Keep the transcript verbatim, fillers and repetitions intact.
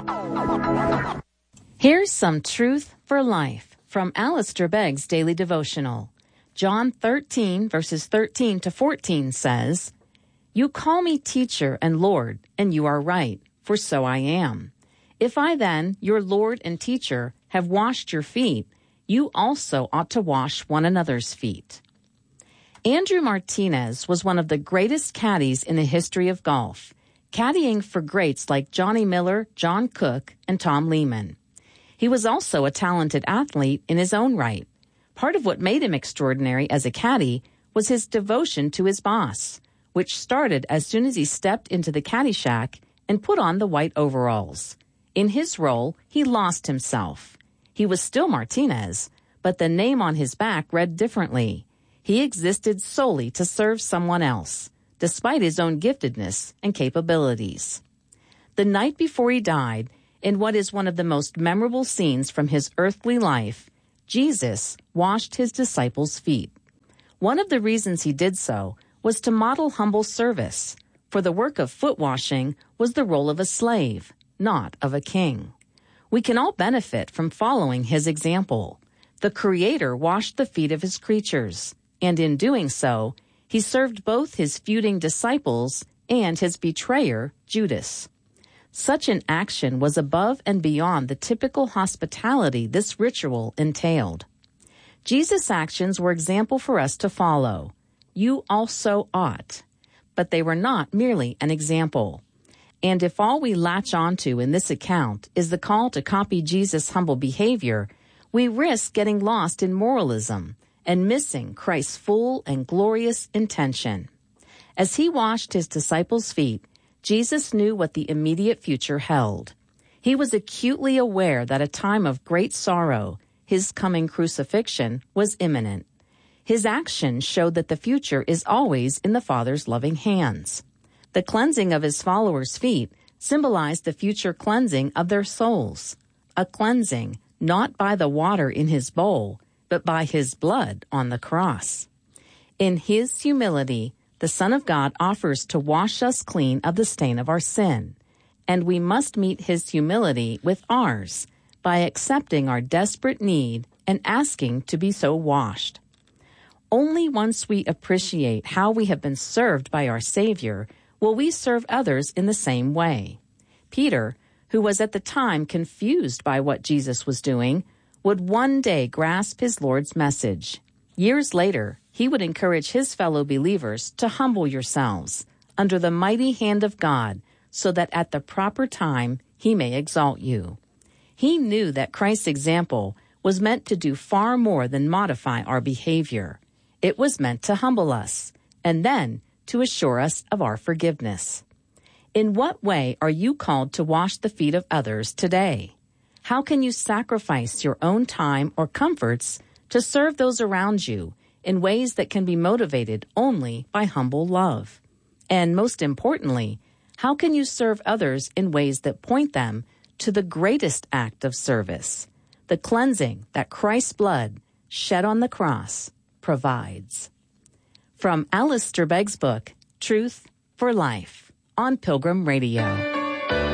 Here's some truth for life from Alistair Begg's Daily Devotional. John thirteen, verses thirteen to fourteen says, "You call me teacher and Lord, and you are right, for so I am. If I then, your Lord and teacher, have washed your feet, you also ought to wash one another's feet." Andrew Martinez was one of the greatest caddies in the history of golf, caddying for greats like Johnny Miller, John Cook, and Tom Lehman. He was also a talented athlete in his own right. Part of what made him extraordinary as a caddy was his devotion to his boss, which started as soon as he stepped into the caddy shack and put on the white overalls. In his role, he lost himself. He was still Martinez, but the name on his back read differently. He existed solely to serve someone else, despite his own giftedness and capabilities. The night before he died, in what is one of the most memorable scenes from his earthly life, Jesus washed his disciples' feet. One of the reasons he did so was to model humble service, for the work of foot washing was the role of a slave, not of a king. We can all benefit from following his example. The Creator washed the feet of his creatures, and in doing so, he served both his feuding disciples and his betrayer, Judas. Such an action was above and beyond the typical hospitality this ritual entailed. Jesus' actions were example for us to follow. You also ought. But they were not merely an example. And if all we latch onto in this account is the call to copy Jesus' humble behavior, we risk getting lost in moralism and missing Christ's full and glorious intention. As he washed his disciples' feet, Jesus knew what the immediate future held. He was acutely aware that a time of great sorrow, his coming crucifixion, was imminent. His actions showed that the future is always in the Father's loving hands. The cleansing of his followers' feet symbolized the future cleansing of their souls, a cleansing not by the water in his bowl, but by his blood on the cross. In his humility, the Son of God offers to wash us clean of the stain of our sin, and we must meet his humility with ours by accepting our desperate need and asking to be so washed. Only once we appreciate how we have been served by our Savior will we serve others in the same way. Peter, who was at the time confused by what Jesus was doing, would one day grasp his Lord's message. Years later, he would encourage his fellow believers to humble yourselves under the mighty hand of God so that at the proper time he may exalt you. He knew that Christ's example was meant to do far more than modify our behavior. It was meant to humble us and then to assure us of our forgiveness. In what way are you called to wash the feet of others today? How can you sacrifice your own time or comforts to serve those around you in ways that can be motivated only by humble love? And most importantly, how can you serve others in ways that point them to the greatest act of service, the cleansing that Christ's blood, shed on the cross, provides? From Alistair Begg's book, Truth for Life, on Pilgrim Radio.